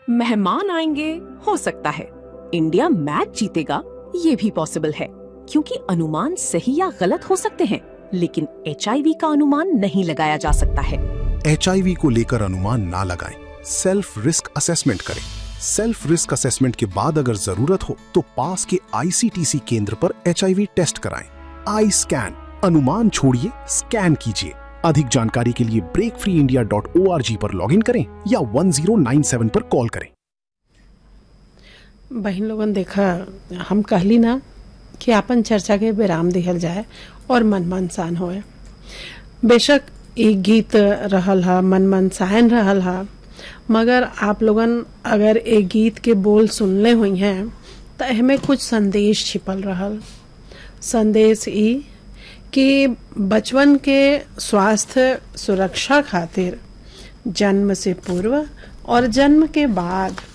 मेहमान आएंगे, हो सकता है। इंडिया मैच जीतेगा, ये भी पॉसिबल है, क्योंकि अनुमान सही या गलत हो सकते हैं, लेकिन HIV का अनुमान नहीं लगाया जा सकता है। HIV को लेकर अनुमान ना लगाएं, सेल्फ रिस्क असेसमेंट करें। सेल्फ रिस्क असेसमेंट के बाद अगर जरूरत हो तो पास के ICTC केंद्र पर HIV टेस्ट कराएं। आई स्कैन, अनुमान छोड़िए, स्कैन कीजिए। अधिक जानकारी के लिए breakfreeindia.org पर लॉगिन करें या 1097 पर कॉल करें। बहन लोगन देखा, हम कहली ना कि अपन चर्चा के विराम दिहल जाए और मन मनसान होए। बेशक एक गीत रहल हा, मन मनसान रहल हा, मगर आप लोगन अगर एक गीत के बोल सुनले हुई हैं तो एहमे कुछ संदेश छिपल रहल। संदेश ई कि बचवन के स्वास्थ्य सुरक्षा खातिर जन्म से पूर्व और जन्म के बाद